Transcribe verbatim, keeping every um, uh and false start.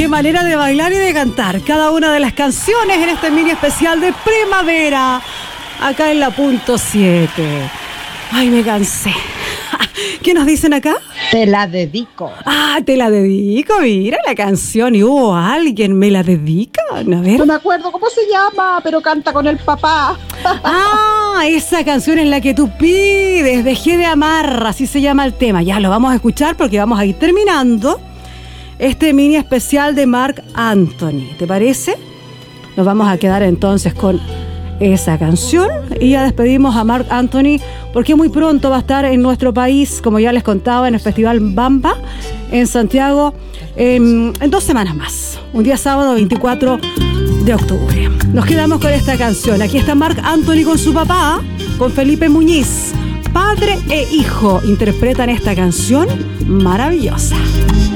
qué manera de bailar y de cantar cada una de las canciones en este mini especial de primavera, acá en la punto siete. Ay, me cansé. ¿Qué nos dicen acá? Te la dedico. Ah, te la dedico, mira la canción. ¿Y hubo alguien me la dedica? A ver. No me acuerdo cómo se llama, pero canta con el papá. Ah, esa canción es la que tú pides, Dejé de amar, así se llama el tema. Ya lo vamos a escuchar porque vamos a ir terminando este mini especial de Marc Anthony. ¿Te parece? Nos vamos a quedar entonces con esa canción y ya despedimos a Marc Anthony porque muy pronto va a estar en nuestro país, como ya les contaba, en el Festival Bamba en Santiago en, en dos semanas más, un día sábado veinticuatro de octubre. Nos quedamos con esta canción. Aquí está Marc Anthony con su papá, con Felipe Muñiz. Padre e hijo interpretan esta canción maravillosa.